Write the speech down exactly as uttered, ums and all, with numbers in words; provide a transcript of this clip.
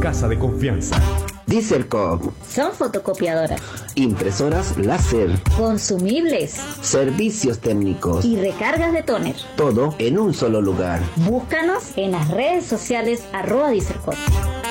casa de confianza. Disercop. Son fotocopiadoras, Impresoras láser. consumibles Servicios técnicos. y recargas de tóner. Todo en un solo lugar. Búscanos en las redes sociales arroba Disercop.